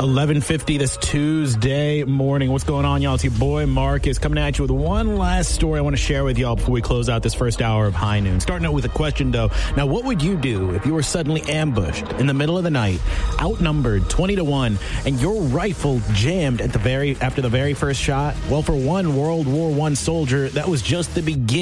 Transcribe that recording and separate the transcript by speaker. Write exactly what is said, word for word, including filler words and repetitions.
Speaker 1: eleven fifty this Tuesday morning. What's going on, y'all? It's your boy Marcus coming at you with one last story I want to share with y'all before we close out this first hour of High Noon. Starting out with a question, though. Now, what would you do if you were suddenly ambushed in the middle of the night, outnumbered twenty to one, and your rifle jammed at the very after the very first shot? Well, for one World War One soldier, that was just the beginning.